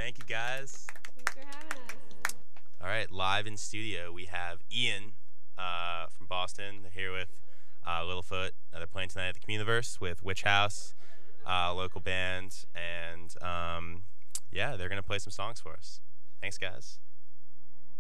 Thank you, guys. Thanks for having us. All right, live in studio, we have Ian from Boston. They're here with Littlefoot. They're playing tonight at the Communiverse with Witch House, local band, and yeah, they're going to play some songs for us. Thanks, guys.